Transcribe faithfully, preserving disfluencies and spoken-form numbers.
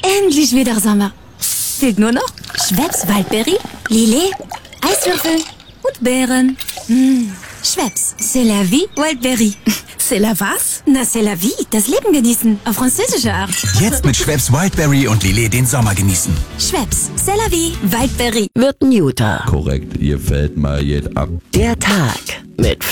Endlich wieder Sommer. Fehlt nur noch Schweppes Waldbeere, Lillet, Eiswürfel und Beeren. Mmh. Schweppes, c'est la vie, Wildberry. C'est la was? Na, c'est la vie, das Leben genießen, auf französische Art. Jetzt mit Schweppes Wildberry und Lillet den Sommer genießen. Schweppes, c'est la vie, Wildberry. Wird ein Jutta. Korrekt, ihr fällt mal jetzt ab. Der Tag mit